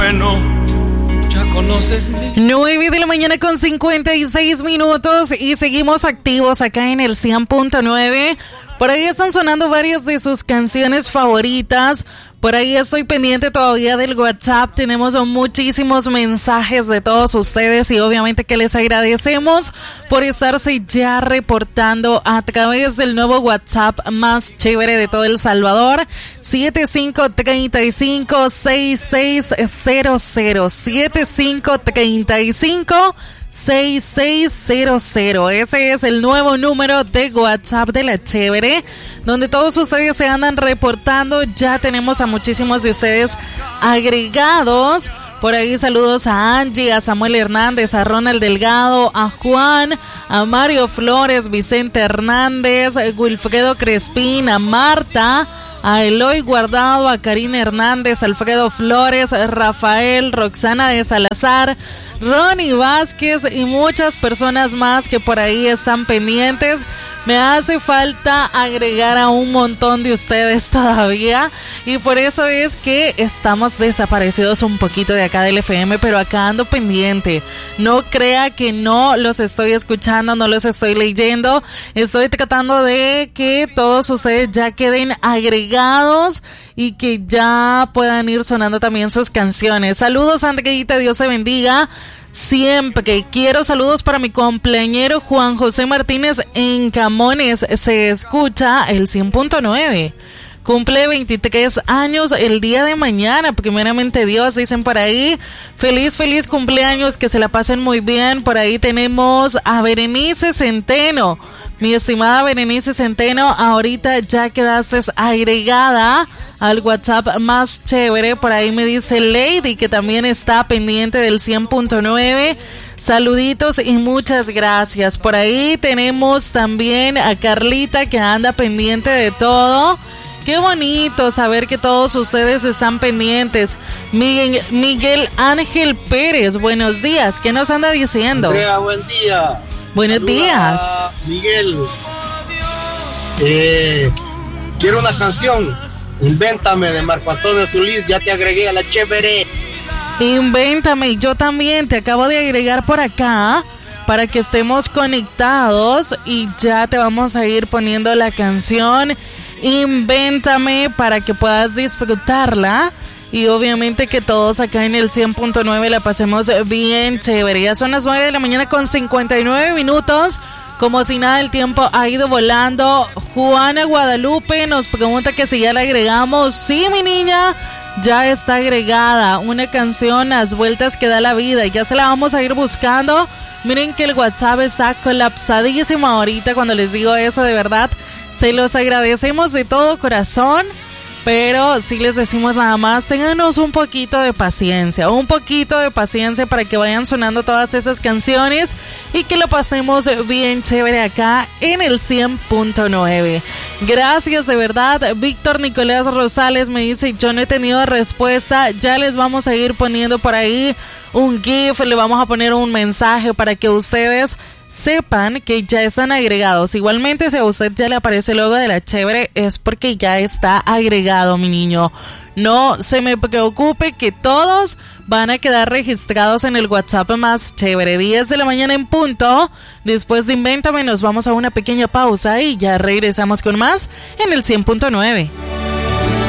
bueno. Ya conoces 9 de la mañana con 56 minutos y seguimos activos acá en el 100.9. Por ahí están sonando varias de sus canciones favoritas. Por ahí estoy pendiente todavía del WhatsApp. Tenemos muchísimos mensajes de todos ustedes y obviamente que les agradecemos por estarse ya reportando a través del nuevo WhatsApp más chévere de todo El Salvador. 7535-6600. 7535-6600. Ese es el nuevo número de WhatsApp de la chévere, donde todos ustedes se andan reportando. Ya tenemos a muchísimos de ustedes agregados. Por ahí saludos a Angie, a Samuel Hernández, a Ronald Delgado, a Juan, a Mario Flores, Vicente Hernández, Wilfredo Crespín, a Marta, a Eloy Guardado, a Karina Hernández, Alfredo Flores, Rafael, Roxana de Salazar, Ronnie Vázquez y muchas personas más que por ahí están pendientes. Me hace falta agregar a un montón de ustedes todavía y por eso es que estamos desaparecidos un poquito de acá del FM, pero acá ando pendiente. No crea que no los estoy escuchando, no los estoy leyendo. Estoy tratando de que todos ustedes ya queden agregados y que ya puedan ir sonando también sus canciones. Saludos, Andreita, Dios te bendiga. Siempre quiero saludos para mi cumpleañero Juan José Martínez en Camones. Se escucha el 100.9. Cumple 23 años el día de mañana, primeramente Dios, dicen por ahí. Feliz cumpleaños, que se la pasen muy bien. Por ahí tenemos a Berenice Centeno. Mi estimada Berenice Centeno, ahorita ya quedaste agregada al WhatsApp más chévere. Por ahí me dice Lady, que también está pendiente del 100.9. Saluditos y muchas gracias. Por ahí tenemos también a Carlita, que anda pendiente de todo. Qué bonito saber que todos ustedes están pendientes. Miguel Ángel Pérez, buenos días. ¿Qué nos anda diciendo? Andrea, buen día. Buenos días. Miguel. Quiero una canción. Invéntame, de Marco Antonio Solís. Ya te agregué a la chévere. Invéntame, yo también te acabo de agregar por acá para que estemos conectados y ya te vamos a ir poniendo la canción Invéntame para que puedas disfrutarla y obviamente que todos acá en el 100.9 la pasemos bien chévere. Ya son las 9 de la mañana con 59 minutos. Como si nada, el tiempo ha ido volando. Juana Guadalupe nos pregunta que si ya la agregamos. Sí, mi niña, ya está agregada. Una canción, Las vueltas que da la vida. Ya se la vamos a ir buscando. Miren que el WhatsApp está colapsadísimo ahorita cuando les digo eso, de verdad. Se los agradecemos de todo corazón. Pero sí les decimos nada más, ténganos un poquito de paciencia para que vayan sonando todas esas canciones y que lo pasemos bien chévere acá en el 100.9. Gracias de verdad. Víctor Nicolás Rosales me dice, yo no he tenido respuesta, ya les vamos a ir poniendo por ahí un GIF, le vamos a poner un mensaje para que ustedes sepan que ya están agregados. Igualmente, si a usted ya le aparece el logo de la chévere, es porque ya está agregado, mi niño. No se me preocupe, que todos van a quedar registrados en el WhatsApp más chévere. 10 de la mañana en punto. Después de Invéntame nos vamos a una pequeña pausa y ya regresamos con más en el 100.9.